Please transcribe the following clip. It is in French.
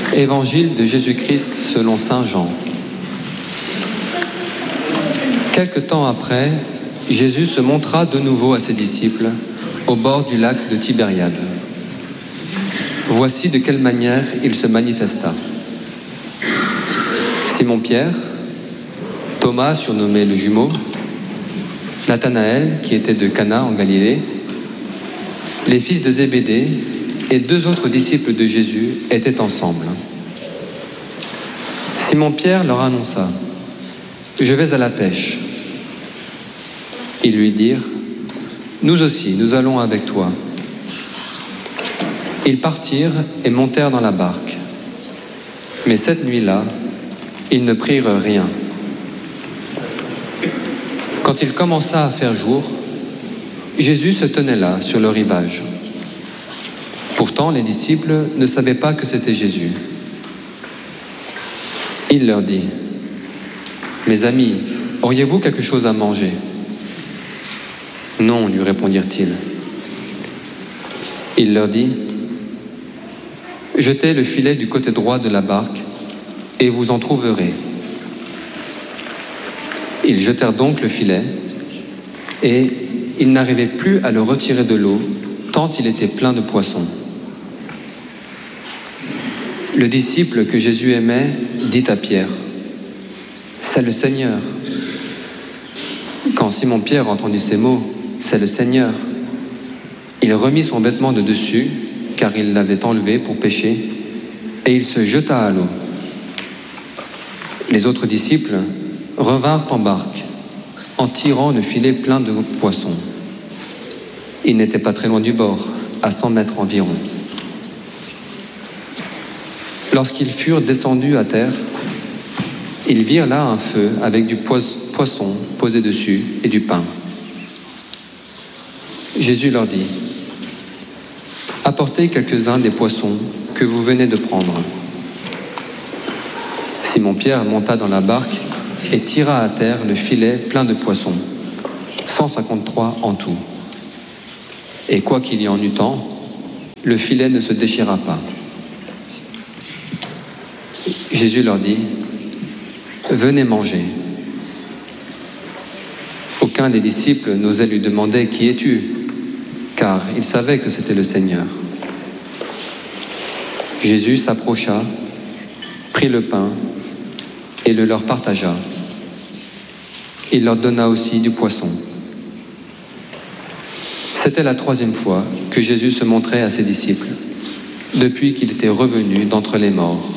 Évangile de Jésus-Christ selon saint Jean. Quelque temps après, Jésus se montra de nouveau à ses disciples au bord du lac de Tibériade. Voici de quelle manière il se manifesta. Simon-Pierre, Thomas surnommé le jumeau, Nathanaël qui était de Cana en Galilée, les fils de Zébédée et 2 autres disciples de Jésus étaient ensemble. Simon-Pierre leur annonça : « Je vais à la pêche. » Ils lui dirent : « Nous aussi, nous allons avec toi. » Ils partirent et montèrent dans la barque. Mais cette nuit-là, ils ne prirent rien. Quand il commença à faire jour, Jésus se tenait là, sur le rivage. Pourtant, les disciples ne savaient pas que c'était Jésus. Il leur dit : « Mes amis, auriez-vous quelque chose à manger ? » « Non, lui répondirent-ils. » Il leur dit : « Jetez le filet du côté droit de la barque et vous en trouverez. » Ils jetèrent donc le filet et ils n'arrivaient plus à le retirer de l'eau tant il était plein de poissons. Le disciple que Jésus aimait dit à Pierre : « C'est le Seigneur. » Quand Simon-Pierre entendit ces mots, « C'est le Seigneur », il remit son vêtement de dessus, car il l'avait enlevé pour pêcher, et il se jeta à l'eau. Les autres disciples revinrent en barque, en tirant le filet plein de poissons. Ils n'étaient pas très loin du bord, à 100 mètres environ. Lorsqu'ils furent descendus à terre, ils virent là un feu avec du poisson posé dessus et du pain. Jésus leur dit : « Apportez quelques-uns des poissons que vous venez de prendre. » Simon-Pierre monta dans la barque et tira à terre le filet plein de poissons, 153 en tout. Et quoi qu'il y en eût tant, le filet ne se déchira pas. Jésus leur dit : « Venez manger. » Aucun des disciples n'osait lui demander : « Qui es-tu » car il savait que c'était le Seigneur. Jésus s'approcha, prit le pain et le leur partagea. Il leur donna aussi du poisson. C'était la 3e fois que Jésus se montrait à ses disciples, depuis qu'il était revenu d'entre les morts.